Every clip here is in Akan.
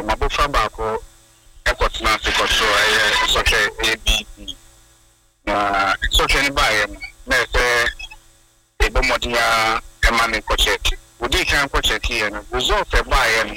mabofa baako ekotena se kotro soke ABC na soke ni bae na se ebomodia emane ko check odi kan ko check here no result e bae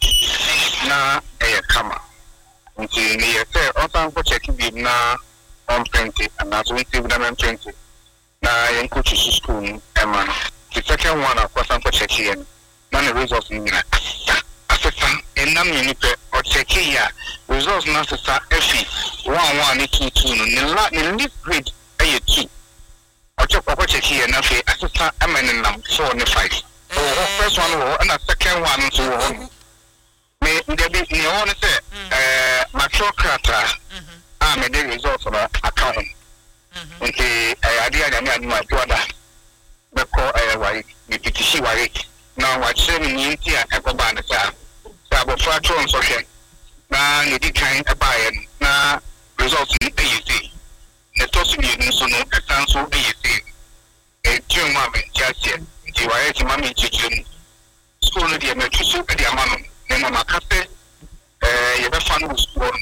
na kama nti ni se otan ko check bi na on 20 and as we see with them 20 na yanko to school emane the second one of course I'm checking na the results ni na assessment enam ni pe o check here results na assessor efi 1 ni 2 no ni least grade ay 2 o check here na fe assessor emane nam 4 ni 5 so first one and the second one so me there be ni on say mature crata me the results of account okay idea na me adu ada beko wari bipitishi wari na wache ni nti a ekoba na sa abofra tron so hwe na ne di kan ebaye na results ni ayisi ne tosi ni so no esanso ayisi tun ma me jasie di wari ti ma me chichim school no dia me tusu e dia ma no ne ma makase ye be fan no school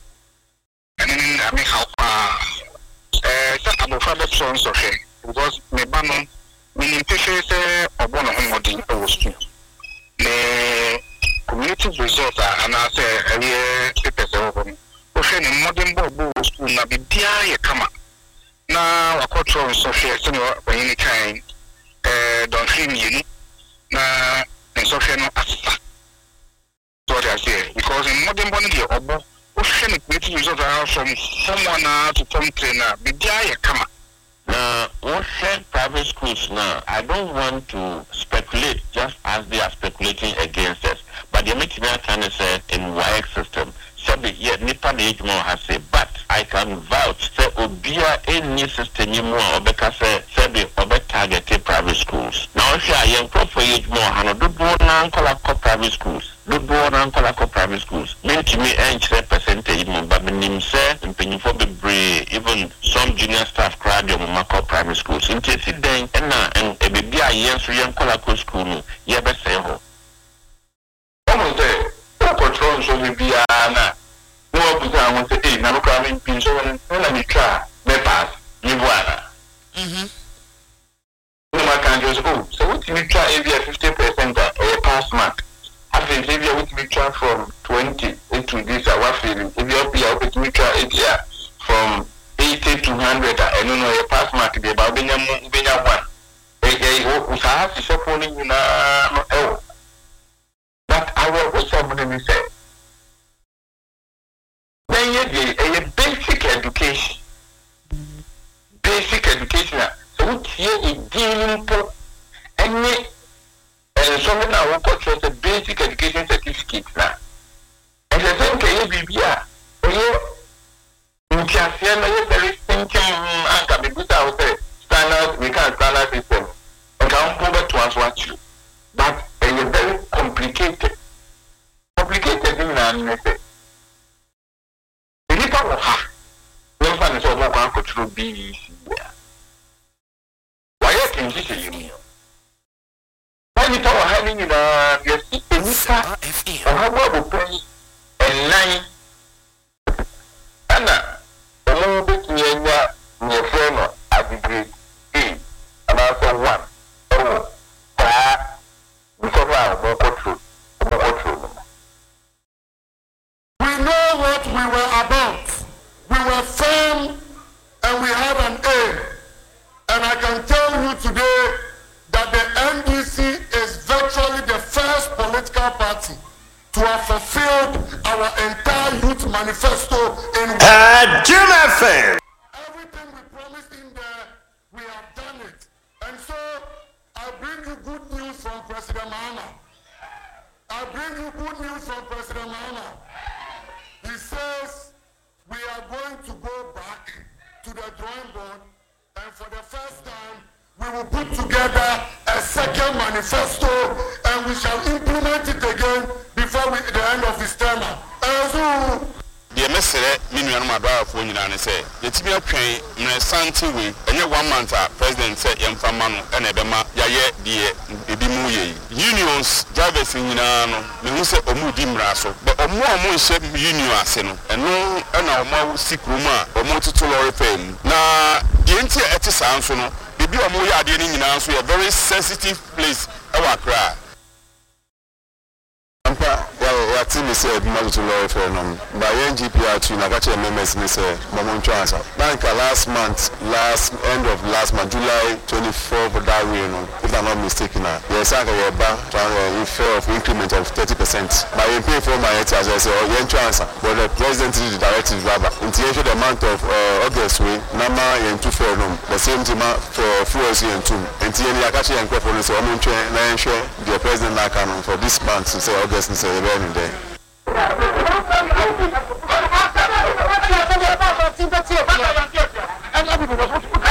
and I mean how sa abofra be tron so hwe because me ba no meaning picture say obono homodi owostu le community results and I say earlier papers obono o hwe ni modern bobo school na bibia ye kama na wakotro so hwe se no oyini kan don himi na so hwe no asisa so they say because in modern bono the obo o hwe ni community results are from someone to come trainer bibia ye kama. What said private schools now, I don't want to speculate just as they are speculating against us. But the Michigan can say in YX system, sabi yet nipa the age more has say, but I can vouch say obia any system you more obeka say sabi obe targeted private schools. Now if you are young for age more hano do na nkola ko private schools. Do na nkola ko private schools. Mean me enche percentage mo but nim say mpanyifo bebre even some junior staff crowd your mako private schools. Inti si den na en ebebi a yenso yen kola ko school no ye be say ho. Omo say control so be na no obuza won say na look am pin so na me try me pass you buana no ma can just so what you try if you 50% or pass mark I think if you with me try from 20 into this our feeling if you be with me try it here from 80 to 100 and no your pass mark be about benya one o sa ha so poni na no but I will somebody say then you basic education so what you dealing to any something now we call the basic education certificate now and the same can be here you can see na very simple and can be put out there standard we can standard system and can prove to us what you but it's very complicated thing na say the people ha no fan so mo kan control BEC why can you say you when you talk having in your system or how about pay and line ana o bit nyanya ne phone at the grade A and also 1 oh because more control we know what we were about. We were firm and we had an aim. And I can tell you today that the NDC is virtually the first political party to have fulfilled our entire youth manifesto in Jim FM. Everything we promised in there, we have done it. And so I bring you good news from President Mahama. He says we are going to go back to the drawing board, and for the first time we will put together a second manifesto and we shall implement it again before the end of his term. the message meaning my for nyina say yetimi atwen mresante we enye 1 month president say yemfa ma no na ebema yaye de ebi mu ye unions drivers nyina no me hu say omu di mra so but omu nse union ase no eno na omu sikrum a omu tutu lorry fam na de enti etisa nso no bibi omu ya ade ni nyina nso a very sensitive place ewa Accra. What team say Mazutu Lorry for them by NGPR to Nagacha members say Mamoncho answer. Bank last end of last month, July 24th of that way, if I'm not mistaken. Yes, I got a fair of increment of 30%. By pay for my as I say, or yen answer. But the president is the directive Baba. Until the month of August way, Nama yen 2 for them. The same thing for fuels yen 2. Until Nagacha and Crawford say Mamoncho and share the president for this month to say August and say in there. And